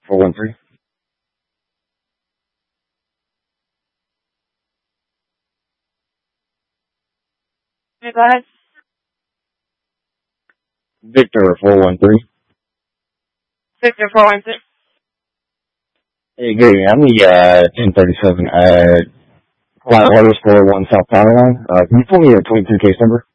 413. Okay, go ahead. Victor 413. Victor 416. Hey, good. I'm the 1037 Flat Water Score 1 South Power Line. Can you pull me a 22 case number?